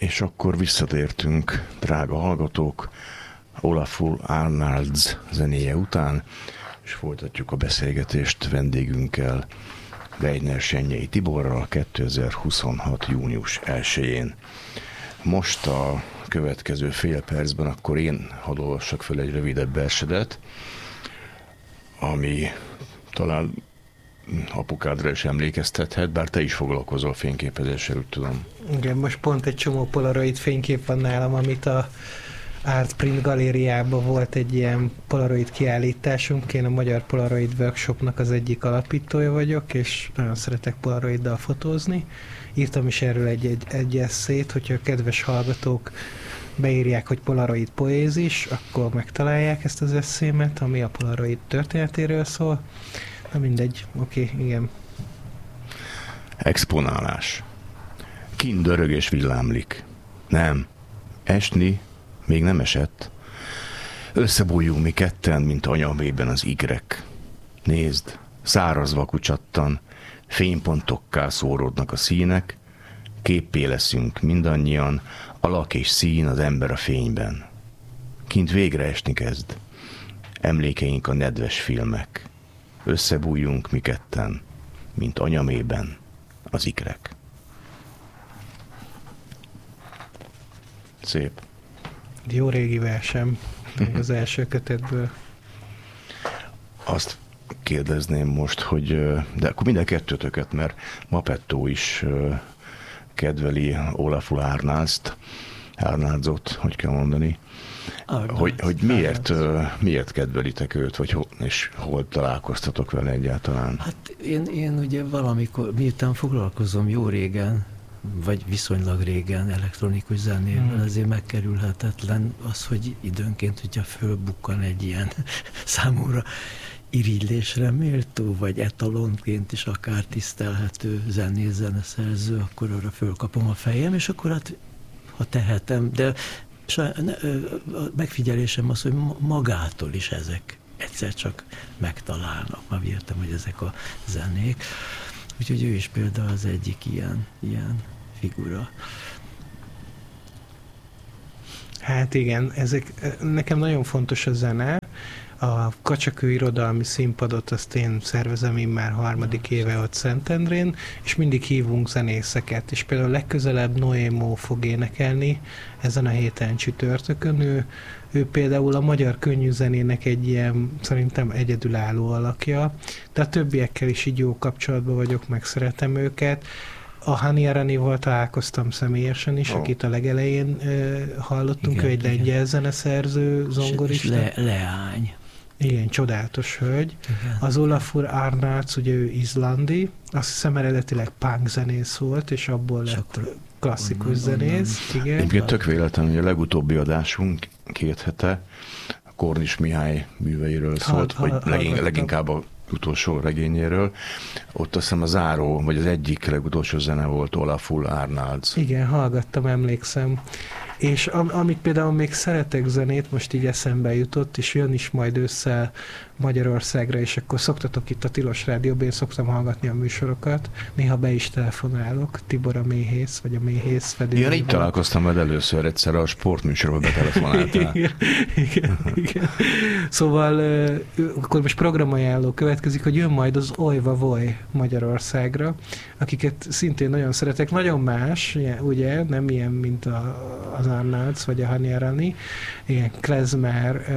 És akkor visszatértünk, drága hallgatók, Olafur Arnalds zenéje után, és folytatjuk a beszélgetést vendégünkkel, Weidner Sennyei Tiborral 2026. június 1-én. Most a következő fél percben akkor én hadd olvassak fel egy rövidebb versedet, ami talán apukádra is emlékeztethet, bár te is foglalkozol fényképezéssel, úgy tudom. Igen, most pont egy csomó polaroid fénykép van nálam, amit a Artprint galériában volt egy ilyen polaroid kiállításunk. Én a Magyar Polaroid Workshopnak az egyik alapítója vagyok, és nagyon szeretek polaroiddal fotózni. Írtam is erről egy esszét, hogyha a kedves hallgatók beírják, hogy polaroid poézis, akkor megtalálják ezt az esszémet, ami a polaroid történetéről szól. Na mindegy, oké, igen. Exponálás. Kint dörög és villámlik. Nem. Esni még nem esett. Összebújjunk mi ketten, mint anyamében az igrek. Nézd, száraz vaku csattan, fénypontokká szóródnak a színek, képpé leszünk mindannyian, alak és szín az ember a fényben. Kint végre esni kezd. Emlékeink a nedves filmek. Összebújjunk mi ketten, mint anyamében az ikrek. Szép. Jó régi versem az első kötetből. Azt kérdezném most, hogy de akkor minden kettőtöket, mert Mapettó is kedveli Olafur Arnaldsot, hogy kell mondani, hogy miért kedvelitek őt, és hol találkoztatok vele egyáltalán? Hát én ugye valamikor, miután foglalkozom jó régen, vagy viszonylag régen elektronikus zenével, azért megkerülhetetlen az, hogy időnként, hogyha fölbukkan egy ilyen számomra irigylésre méltó, vagy etalonként is akár tisztelhető zenész, zeneszerző, akkor arra fölkapom a fejem, és akkor hát, ha tehetem, de a megfigyelésem az, hogy magától is ezek egyszer csak megtalálnak. Már értem, hogy ezek a zenék. Úgyhogy ő is például az egyik ilyen figura. Hát igen, nekem nagyon fontos a zene. A Kacsakő irodalmi színpadot azt én szervezem immár 3. éve ott Szentendrén, és mindig hívunk zenészeket, és például legközelebb Noémó fog énekelni ezen a héten csütörtökön. Ő például a magyar könnyűzenének egy ilyen, szerintem egyedülálló alakja, de a többiekkel is így jó kapcsolatban vagyok, meg szeretem őket. A Hani Aranival találkoztam személyesen is, akit a legelején hallottunk, ő egy lengyel zeneszerző, zongorista. Leány. Igen, csodálatos hölgy. Igen. Az Olafur Arnalds, ugye ő izlandi, azt hiszem eredetileg punk zenész volt, és abból lett klasszikus zenész. Igen. Egyébként tök véletlen, hogy a legutóbbi adásunk 2 hete a Kornis Mihály műveiről szólt, vagy leginkább a utolsó regényéről. Ott azt hiszem a záró, vagy az egyik legutolsó zene volt Olafur Arnalds. Igen, hallgattam, emlékszem. És amit például még szeretek zenét, most így eszembe jutott, és jön is majd ősszel Magyarországra, és akkor szoktatok itt a Tilos Rádióban, én szoktam hallgatni a műsorokat, néha be is telefonálok, Tibor a méhész, vagy a méhész fedő. Igen, így találkoztam majd először egyszer a sportműsorban betelefonáltál. igen. Szóval akkor most programajánló következik, hogy jön majd az Ojva Voj Magyarországra, akiket szintén nagyon szeretek, nagyon más, ugye, nem ilyen, mint az Arnalds, vagy a Hani Arani, ilyen klezmer,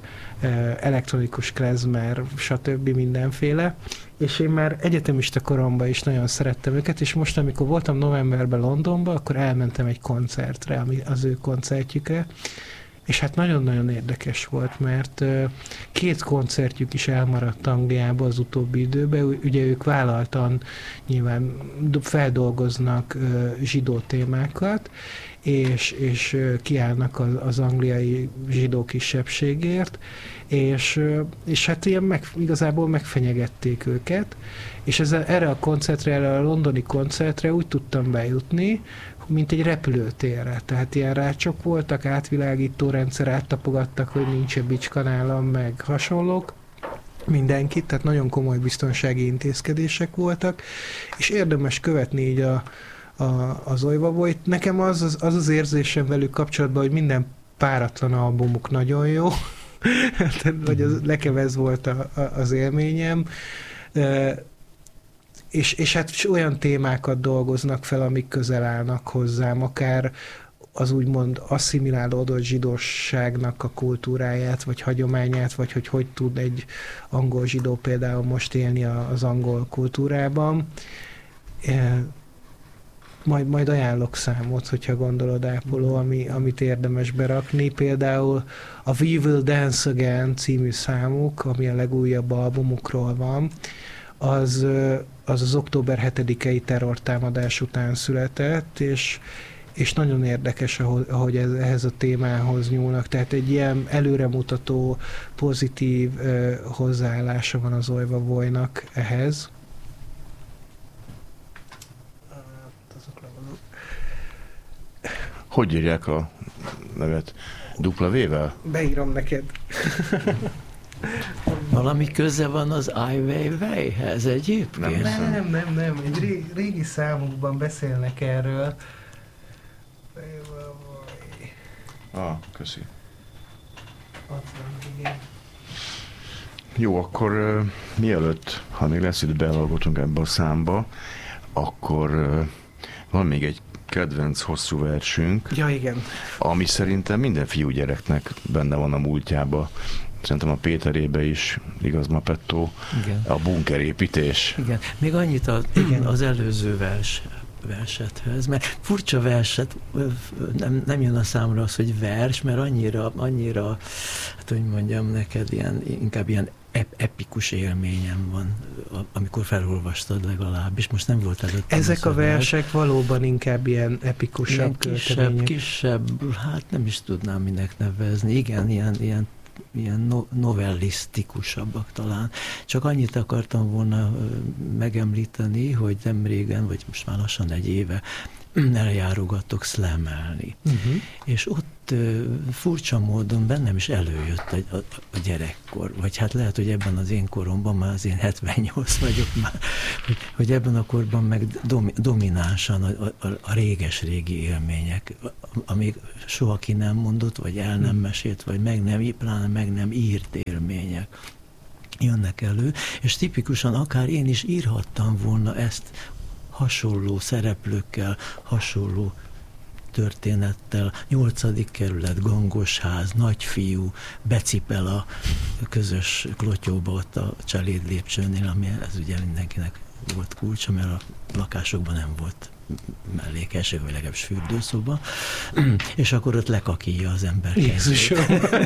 elektronikus klezmer, stb. Mindenféle. És én már egyetemista koromban is nagyon szerettem őket, és most, amikor voltam novemberben Londonban, akkor elmentem egy koncertre, az ő koncertjükre, és hát nagyon-nagyon érdekes volt, mert 2 koncertjük is elmaradt Angliába az utóbbi időben. Ugye ők vállaltan nyilván feldolgoznak zsidó témákat, és kiállnak az angliai zsidó kisebbségért, és hát ilyen igazából megfenyegették őket, és erre a koncertre, erre a londoni koncertre úgy tudtam bejutni, mint egy repülőtérre. Tehát ilyen rácsok voltak, átvilágító rendszer, áttapogattak, hogy nincs bicskanálam, meg hasonlók. Mindenkit, tehát nagyon komoly biztonsági intézkedések voltak, és érdemes követni így az Oivavoy. Nekem az érzésem velük kapcsolatban, hogy minden páratlan albumuk nagyon jó, vagy nekem ez volt az élményem. És hát olyan témákat dolgoznak fel, amik közel állnak hozzám, akár az úgymond asszimilálódott zsidóságnak a kultúráját, vagy hagyományát, vagy hogy tud egy angol zsidó például most élni az angol kultúrában. Majd ajánlok számot, hogyha gondolod, Ápoló, amit érdemes berakni. Például a We Will Dance Again című számuk, ami a legújabb albumukról van, az október 7-i terrortámadás után született, és nagyon érdekes, ahogy ehhez a témához nyúlnak. Tehát egy ilyen előremutató, pozitív hozzáállása van az Oivavoynak ehhez. Hogy írják a nevet? W-vel? Beírom neked. Valami köze van az Ai Weiweihez egyébként? Nem. Egy régi számukban beszélnek erről. Köszi. Ott van, igen. Jó, akkor mielőtt, ha még lesz itt beallgatunk ebbe a számba, akkor van még egy kedvenc hosszú versünk. Ja, igen. Ami szerintem minden fiúgyereknek benne van a múltjába. Szerintem a Péterébe is, igaz, Mapettó, a bunkerépítés. Igen, még annyit az előző versethez, mert furcsa verset, nem jön a számra az, hogy vers, mert annyira, hát hogy mondjam neked, inkább ilyen epikus élményem van, amikor felolvastad legalábbis. Most nem volt előtt. Ezek a versek valóban inkább ilyen epikusabb költemények. Kisebb, hát nem is tudnám minek nevezni. Igen, ilyen novellisztikusabbak talán. Csak annyit akartam volna megemlíteni, hogy nem régen, vagy most már lassan egy éve eljárogattok szlemelni. És ott furcsa módon bennem is előjött a gyerekkor, vagy hát lehet, hogy ebben az én koromban, már az én 78 vagyok már, hogy ebben a korban meg dominánsan a réges-régi élmények, amíg soha ki nem mondott, vagy el nem mesélt, vagy pláne meg nem írt élmények jönnek elő, és tipikusan akár én is írhattam volna ezt hasonló szereplőkkel, hasonló történettel, 8. kerület, gangosház, nagyfiú, becipel a közös klotyóba ott a csaléd lépcsőnél, ami ez ugye mindenkinek volt kulcsa, mert a lakásokban nem volt mellékelség, vagy legalábbis fürdőszoba, és akkor ott lekakíja az ember. Jézusom!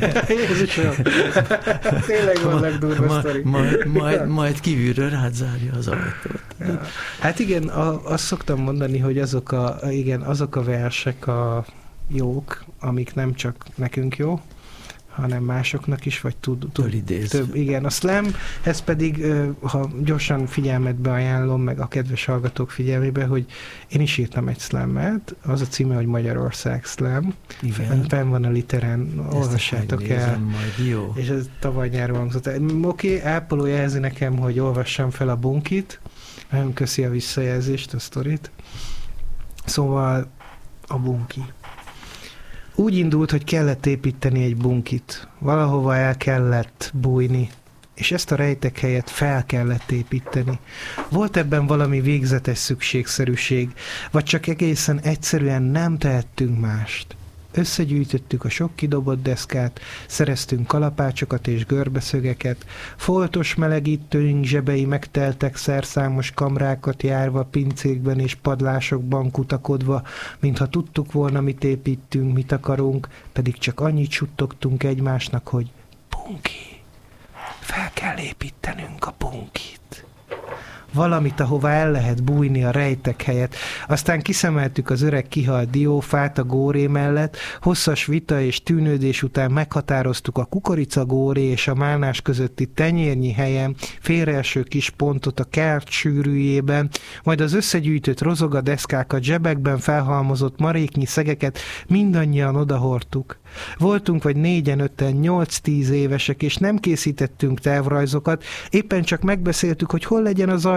Tényleg van legdurva sztori. Majd kívülről rádzárja az ajtót. Ja. Hát igen, azt szoktam mondani, hogy azok a versek a jók, amik nem csak nekünk jó, hanem másoknak is, vagy több. Igen, a slam, ez pedig, ha gyorsan figyelmetbe ajánlom, meg a kedves hallgatók figyelmébe, hogy én is írtam egy slammet, az a címe, hogy Magyarország Slam. Igen. Fenn van a literen, olvassátok el. Majd, jó. És ez tavaly nyáron hangzott. Oké, Ápoló jelzi nekem, hogy olvassam fel a bunkit. Nagyon köszi a visszajelzést, a sztorit. Szóval a bunki. Úgy indult, hogy kellett építeni egy bunkit. Valahova el kellett bújni, és ezt a rejtek helyet fel kellett építeni. Volt ebben valami végzetes szükségszerűség, vagy csak egészen egyszerűen nem tehettünk mást. Összegyűjtöttük a sok kidobott deszkát, szereztünk kalapácsokat és görbeszögeket, foltos melegítőink zsebei megteltek szerszámos kamrákat járva, pincékben és padlásokban kutakodva, mintha tudtuk volna, mit építünk, mit akarunk, pedig csak annyit suttogtunk egymásnak, hogy bunki, fel kell építenünk a bunkit. Valamit, ahová el lehet bújni a rejtek helyett. Aztán kiszemeltük az öreg kihalt diófát a góré mellett, hosszas vita és tűnődés után meghatároztuk a kukoricagóré és a málnás közötti tenyérnyi helyen félreeső kis pontot a kert sűrűjében, majd az összegyűjtött rozogadeszkákat, zsebekben felhalmozott maréknyi szegeket mindannyian odahordtuk. Voltunk vagy 4-5, 8-10 évesek, és nem készítettünk tervrajzokat, éppen csak megbeszéltük, hogy hol legyen az ajtó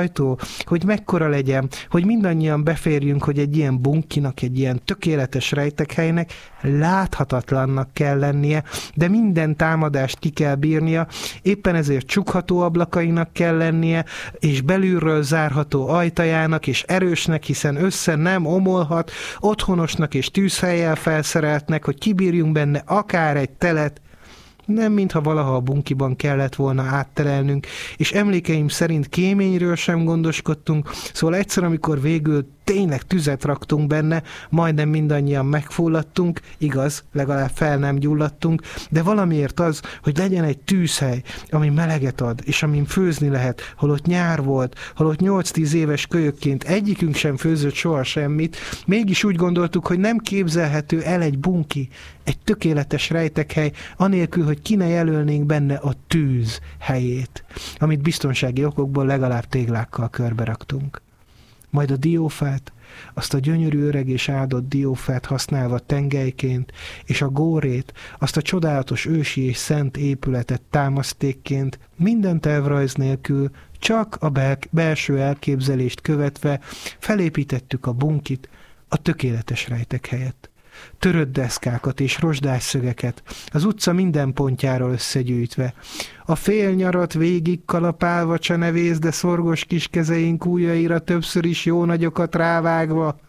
ajtó, hogy mekkora legyen, hogy mindannyian beférjünk, hogy egy ilyen bunkinak, egy ilyen tökéletes rejtekhelynek láthatatlannak kell lennie, de minden támadást ki kell bírnia, éppen ezért csukható ablakainak kell lennie, és belülről zárható ajtajának, és erősnek, hiszen össze nem omolhat, otthonosnak és tűzhellyel felszereltnek, hogy kibírjunk benne akár egy telet, nem mintha valaha a bunkiban kellett volna átterelnünk, és emlékeim szerint kéményről sem gondoskodtunk, szóval egyszer, amikor végül tényleg tüzet raktunk benne, majdnem mindannyian megfulladtunk, igaz, legalább fel nem gyulladtunk, de valamiért az, hogy legyen egy tűzhely, ami meleget ad, és amin főzni lehet, holott nyár volt, holott 8-10 éves kölyökként egyikünk sem főzött soha semmit, mégis úgy gondoltuk, hogy nem képzelhető el egy bunki, egy tökéletes rejtekhely, anélkül, hogy ki ne jelölnénk benne a tűz helyét, amit biztonsági okokból legalább téglákkal körberaktunk. Majd a diófát, azt a gyönyörű öreg és áldott diófát használva tengelyként, és a górét, azt a csodálatos ősi és szent épületet támasztékként, minden tervrajz nélkül, csak a belső elképzelést követve felépítettük a bunkit, a tökéletes rejtekhelyet. Törött deszkákat és rozsdás szögeket, az utca minden pontjáról összegyűjtve. A fél nyarat végig kalapálva csenevész, de szorgos kis kezeink ujjaira többször is jó nagyokat rávágva.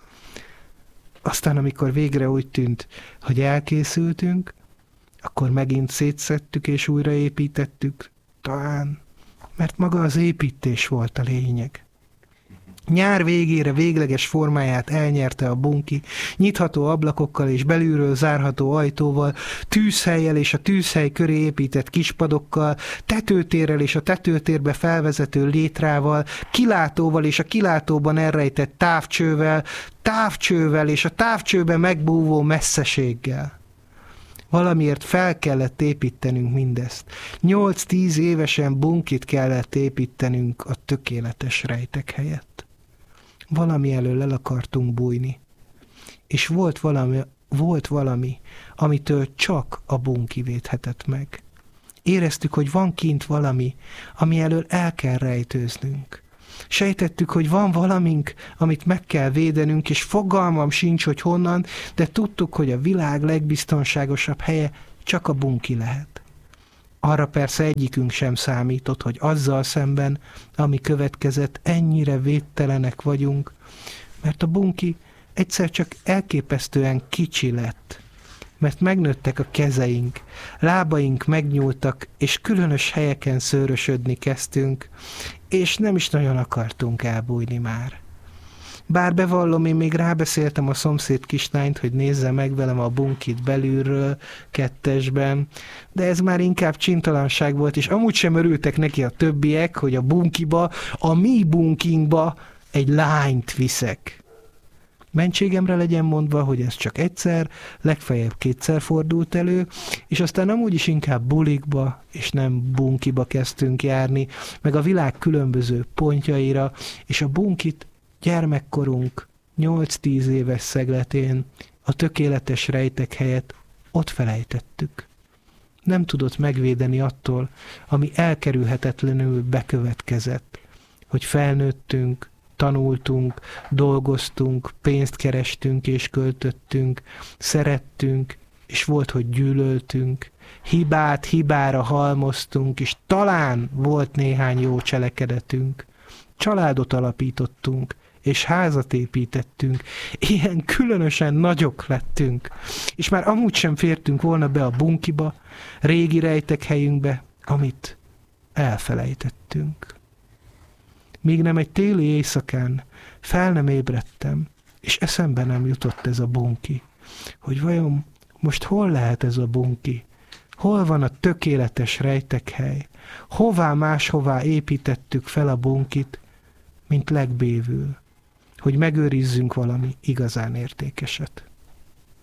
Aztán, amikor végre úgy tűnt, hogy elkészültünk, akkor megint szétszedtük és újraépítettük. Talán, mert maga az építés volt a lényeg. Nyár végére végleges formáját elnyerte a bunki, nyitható ablakokkal és belülről zárható ajtóval, tűzhellyel és a tűzhely köré épített kispadokkal, tetőtérrel és a tetőtérbe felvezető létrával, kilátóval és a kilátóban elrejtett távcsővel és a távcsőbe megbúvó messzeséggel. Valamiért fel kellett építenünk mindezt. 8-10 évesen bunkit kellett építenünk a tökéletes rejtek helyett. Valami elől el akartunk bújni. És volt valami, amitől csak a bunki védhetett meg. Éreztük, hogy van kint valami, ami elől el kell rejtőznünk. Sejtettük, hogy van valamink, amit meg kell védenünk, és fogalmam sincs, hogy honnan, de tudtuk, hogy a világ legbiztonságosabb helye csak a bunki lehet. Arra persze egyikünk sem számított, hogy azzal szemben, ami következett, ennyire védtelenek vagyunk, mert a bunki egyszer csak elképesztően kicsi lett, mert megnőttek a kezeink, lábaink megnyúltak, és különös helyeken szőrösödni kezdtünk, és nem is nagyon akartunk elbújni már. Bár bevallom, én még rábeszéltem a szomszéd kislányt, hogy nézze meg velem a bunkit belülről, kettesben, de ez már inkább csintalanság volt, és amúgy sem örültek neki a többiek, hogy a bunkiba, a mi bunkinkba egy lányt viszek. Mentségemre legyen mondva, hogy ez csak egyszer, legfeljebb 2-szer fordult elő, és aztán amúgy is inkább bulikba, és nem bunkiba kezdtünk járni, meg a világ különböző pontjaira, és a bunkit gyermekkorunk 8-10 éves szegletén a tökéletes rejtek helyett ott felejtettük. Nem tudott megvédeni attól, ami elkerülhetetlenül bekövetkezett, hogy felnőttünk, tanultunk, dolgoztunk, pénzt kerestünk és költöttünk, szerettünk, és volt, hogy gyűlöltünk, hibát hibára halmoztunk, és talán volt néhány jó cselekedetünk. Családot alapítottunk, és házat építettünk, ilyen különösen nagyok lettünk, és már amúgy sem fértünk volna be a bunkiba, régi rejtekhelyünkbe, amit elfelejtettünk. Míg nem egy téli éjszakán fel nem ébredtem, és eszembe nem jutott ez a bunki, hogy vajon most hol lehet ez a bunki, hol van a tökéletes rejtekhely, hová máshová építettük fel a bunkit, mint legbévül, hogy megőrizzünk valami igazán értékeset.